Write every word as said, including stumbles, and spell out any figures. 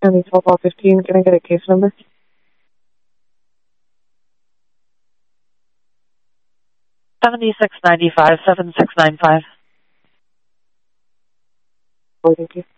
County twelve all fifteen, can I get a case number? seventy-six ninety-five, seven six nine five. Oh, thank you.